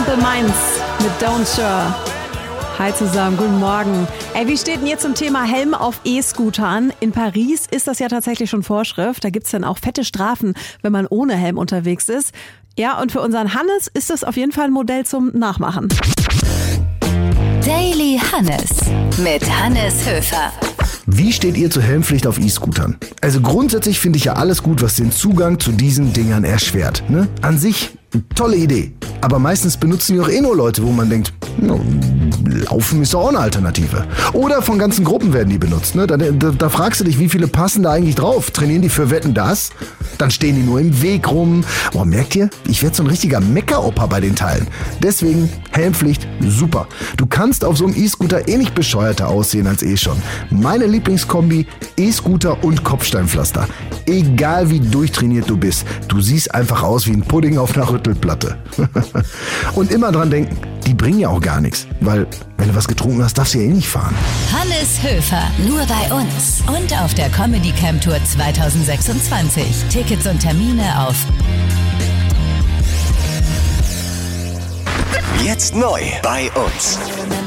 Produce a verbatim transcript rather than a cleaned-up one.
Simple Minds mit Don't Sure. Hi zusammen, guten Morgen. Ey, wie steht denn ihr zum Thema Helm auf E-Scootern? In Paris ist das ja tatsächlich schon Vorschrift. Da gibt's dann auch fette Strafen, wenn man ohne Helm unterwegs ist. Ja, und für unseren Hannes ist das auf jeden Fall ein Modell zum Nachmachen. Daily Hannes mit Hannes Höfer. Wie steht ihr zur Helmpflicht auf E-Scootern? Also grundsätzlich finde ich ja alles gut, was den Zugang zu diesen Dingern erschwert. Ne? An sich, tolle Idee. Aber meistens benutzen die auch eh nur Leute, wo man denkt, no, Laufen ist doch auch eine Alternative. Oder von ganzen Gruppen werden die benutzt. Ne? Da, da, da fragst du dich, wie viele passen da eigentlich drauf? Trainieren die für Wetten, das? Dann stehen die nur im Weg rum. Boah, merkt ihr? Ich werde so ein richtiger Meckeroper bei den Teilen. Deswegen Helmpflicht, super. Du kannst auf so einem E-Scooter eh nicht bescheuerter aussehen als eh schon. Meine Lieblingskombi, E-Scooter und Kopfsteinpflaster. Egal wie durchtrainiert du bist, du siehst einfach aus wie ein Pudding auf einer Rüttelplatte. Und immer dran denken, die bringen ja auch gar nichts. Weil, wenn du was getrunken hast, darfst du ja eh nicht fahren. Hannes Höfer, nur bei uns und auf der Comedy Camp Tour zwanzig sechsundzwanzig. Tickets und Termine auf Jetzt neu bei uns.